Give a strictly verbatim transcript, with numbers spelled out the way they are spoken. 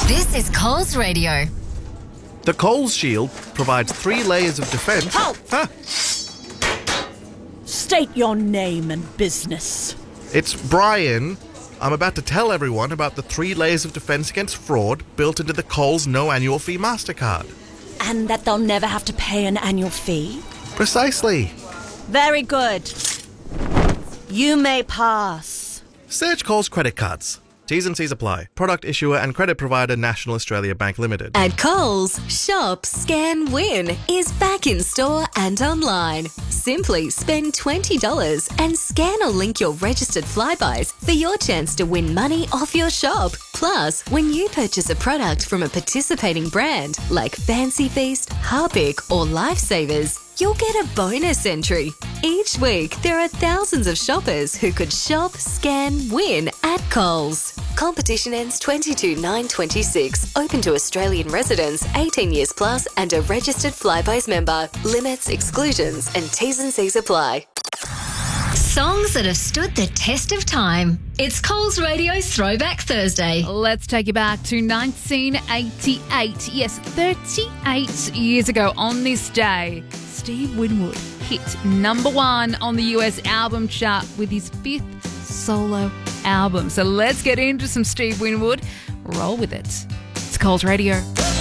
This is Coles Radio. The Coles Shield provides three layers of defence. Halt! Huh? State your name and business. It's Brian. I'm about to tell everyone about the three layers of defence against fraud built into the Coles no annual fee MasterCard. And that they'll never have to pay an annual fee? Precisely. Very good. You may pass. Search Coles credit cards. T's and C's apply. Product issuer and credit provider National Australia Bank Limited. At Coles, Shop, Scan, Win is back in store and online. Simply spend twenty dollars and scan or link your registered Flybuys for your chance to win money off your shop. Plus, when you purchase a product from a participating brand like Fancy Feast, Harpic or Lifesavers, you'll get a bonus entry. Each week, there are thousands of shoppers who could shop, scan, win at Coles. Competition ends twenty-two nine twenty-six. Open to Australian residents, eighteen years plus and a registered Flybuys member. Limits, exclusions and T's and C's apply. Songs that have stood the test of time. It's Coles Radio's Throwback Thursday. Let's take you back to nineteen eighty-eight. Yes, thirty-eight years ago on this day, Steve Winwood hit number one on the U S album chart with his fifth solo album. So let's get into some Steve Winwood. Roll with it. It's Coles Radio.